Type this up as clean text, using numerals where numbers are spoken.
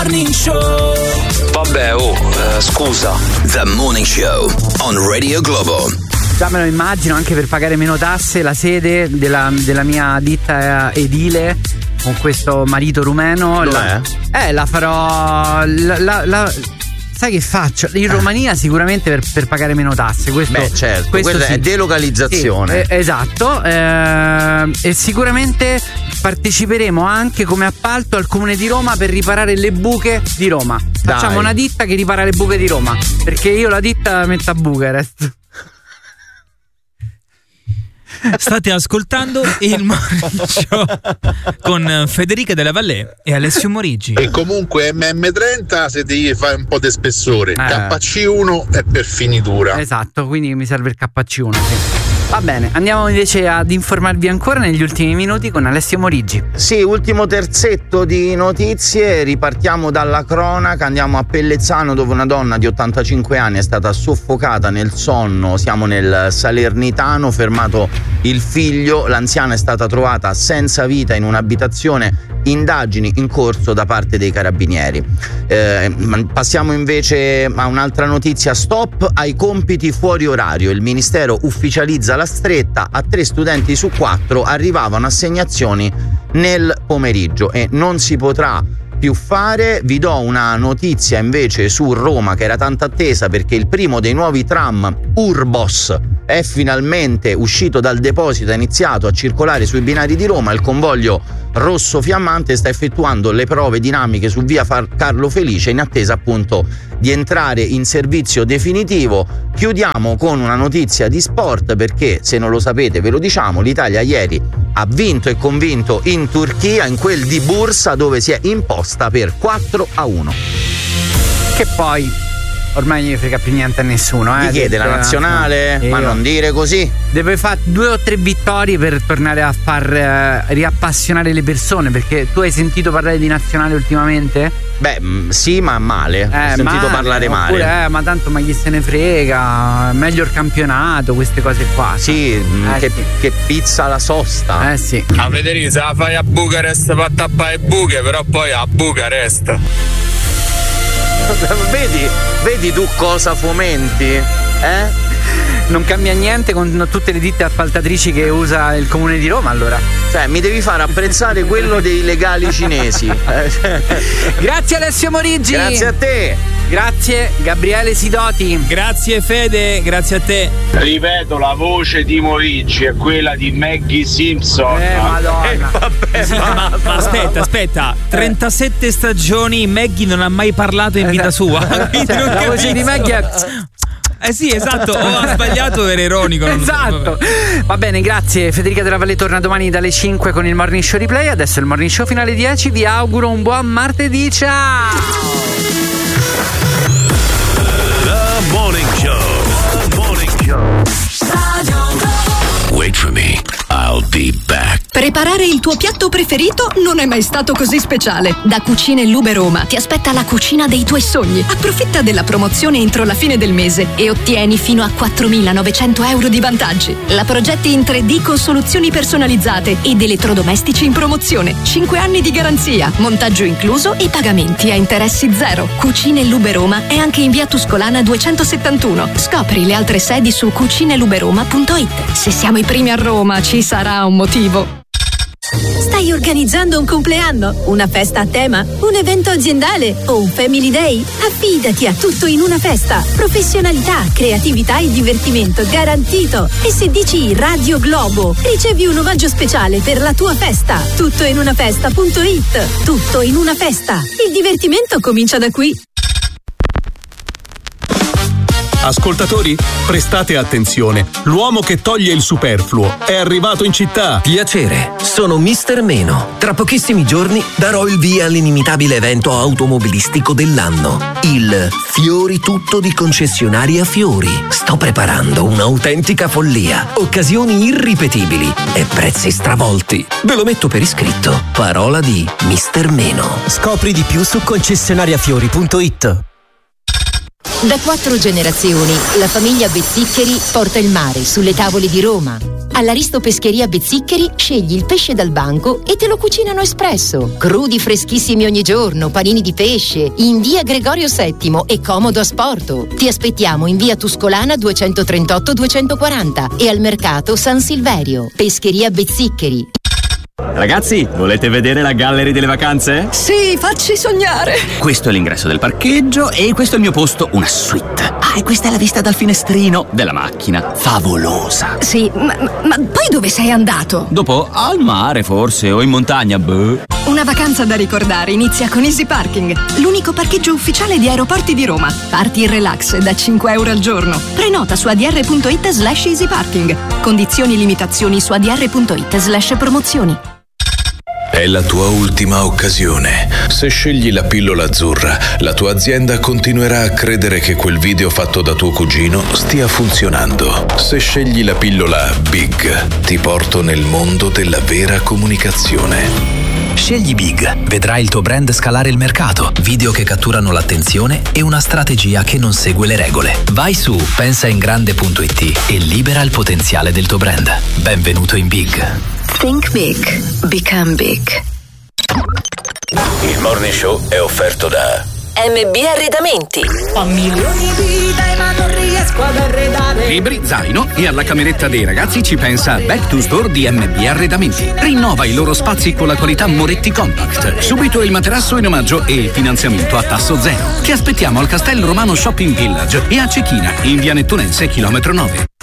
Morning Show. Vabbè, scusa. The Morning Show on Radio Globo. Già me lo immagino, anche per pagare meno tasse, la sede della mia ditta edile con questo marito rumeno. La farò. Sai che faccio? In Romania sicuramente per pagare meno tasse. Certo, questo quella sì. è delocalizzazione. Sì, esatto. E sicuramente parteciperemo anche come appalto al Comune di Roma per riparare le buche di Roma. Facciamo una ditta che ripara le buche di Roma, perché io la ditta la metto a Bucarest. State ascoltando il Morning Show con Federica Della Vallée e Alessio Morigi. E comunque MM30 se devi fare un po' di spessore, KC1 è per finitura. Esatto, quindi mi serve il KC1, sì. Va bene, andiamo invece ad informarvi ancora negli ultimi minuti con Alessio Morigi. Sì, ultimo terzetto di notizie, ripartiamo dalla cronaca, andiamo a Pellezzano dove una donna di 85 anni è stata soffocata nel sonno, siamo nel Salernitano, fermato il figlio, l'anziana è stata trovata senza vita in un'abitazione, indagini in corso da parte dei carabinieri. Passiamo invece a un'altra notizia, stop ai compiti fuori orario, il Ministero ufficializza la stretta, a 3 studenti su 4 arrivavano assegnazioni nel pomeriggio e non si potrà più fare. Vi do una notizia invece su Roma che era tanto attesa, perché il primo dei nuovi tram Urbos è finalmente uscito dal deposito, ha iniziato a circolare sui binari di Roma. Il convoglio rosso fiammante sta effettuando le prove dinamiche su via Carlo Felice in attesa appunto di entrare in servizio definitivo. Chiudiamo con una notizia di sport, perché se non lo sapete ve lo diciamo, l'Italia ieri ha vinto e convinto in Turchia, in quel di Bursa, dove si è imposta per 4-1. Che poi ormai non gli frega più niente a nessuno. Gli chiede la nazionale, ma non dire così. Deve fare 2 o 3 vittorie per tornare a far riappassionare le persone, perché tu hai sentito parlare di nazionale ultimamente? Beh, sì, ma male. Ho sentito parlare male. Oppure, ma tanto ma chi se ne frega, meglio il campionato, queste cose qua. Sì, che pizza la sosta. Sì. A Federica, se la fai a Bucarest per tappare le buche, però poi a Bucarest. Vedi tu cosa fomenti? Non cambia niente con tutte le ditte appaltatrici che usa il Comune di Roma, allora. Cioè, mi devi fare apprezzare quello dei legali cinesi. Grazie Alessio Morigi. Grazie a te. Grazie Gabriele Sidoti. Grazie Fede, grazie a te. Ripeto, la voce di Morigi è quella di Maggie Simpson. Madonna. Vabbè, sì, ma aspetta, 37 stagioni, Maggie non ha mai parlato in vita sua. La voce di Maggie è... sì, esatto, ho sbagliato, era ironico. Esatto. Va bene, grazie. Federica Della Vallée torna domani dalle 5 con il Morning Show Replay. Adesso il Morning Show fino alle 10. Vi auguro un buon martedì. Ciao. The Morning Show. The Morning Show. Wait for me. I'll be back. Preparare il tuo piatto preferito non è mai stato così speciale. Da Cucine Lube Roma ti aspetta la cucina dei tuoi sogni. Approfitta della promozione entro la fine del mese e ottieni fino a 4.900 euro di vantaggi. La progetti in 3D con soluzioni personalizzate ed elettrodomestici in promozione. 5 anni di garanzia, montaggio incluso e pagamenti a interessi zero. Cucine Lube Roma è anche in via Tuscolana 271. Scopri le altre sedi su cucineluberoma.it. Se siamo i primi a Roma ci sarà un motivo. Stai organizzando un compleanno, una festa a tema, un evento aziendale o un family day? Affidati a Tutto in una Festa. Professionalità, creatività e divertimento garantito. E se dici Radio Globo, ricevi un omaggio speciale per la tua festa. Tuttoinunafesta.it. Tutto in una festa. Il divertimento comincia da qui. Ascoltatori, prestate attenzione. L'uomo che toglie il superfluo è arrivato in città. Piacere, sono Mister Meno. Tra pochissimi giorni darò il via all'inimitabile evento automobilistico dell'anno, il Fiori Tutto di Concessionaria Fiori. Sto preparando un'autentica follia, occasioni irripetibili e prezzi stravolti. Ve lo metto per iscritto. Parola di Mister Meno. Scopri di più su concessionariafiori.it. Da 4 generazioni la famiglia Bezziccheri porta il mare sulle tavole di Roma. All'Aristo Pescheria Bezziccheri scegli il pesce dal banco e te lo cucinano espresso. Crudi freschissimi ogni giorno, panini di pesce, in via Gregorio VII e comodo a Sporto. Ti aspettiamo in via Tuscolana 238-240 e al mercato San Silverio. Pescheria Bezziccheri. Ragazzi, volete vedere la gallery delle vacanze? Sì, facci sognare! Questo è l'ingresso del parcheggio e questo è il mio posto, una suite. Ah, e questa è la vista dal finestrino della macchina. Favolosa! Sì, ma poi dove sei andato? Dopo, al mare forse, o in montagna, boh. Una vacanza da ricordare inizia con Easy Parking, l'unico parcheggio ufficiale di Aeroporti di Roma. Parti in relax da €5 al giorno. Prenota su adr.it/easyparking. Condizioni e limitazioni su adr.it/promozioni. È la tua ultima occasione. Se scegli la pillola azzurra, la tua azienda continuerà a credere che quel video fatto da tuo cugino stia funzionando. Se scegli la pillola Big, ti porto nel mondo della vera comunicazione. Scegli Big, vedrai il tuo brand scalare il mercato, video che catturano l'attenzione e una strategia che non segue le regole. Vai su pensaingrande.it e libera il potenziale del tuo brand. Benvenuto in Big. Think big, become big. Il Morning Show è offerto da MB Arredamenti. Ho milioni di idee ma non riesco ad arredare. Libri, zaino e alla cameretta dei ragazzi ci pensa Back to Store di MB Arredamenti. Rinnova i loro spazi con la qualità Moretti Compact. Subito il materasso in omaggio e il finanziamento a tasso zero. Ti aspettiamo al Castello Romano Shopping Village e a Cecchina in via Nettunense chilometro 9.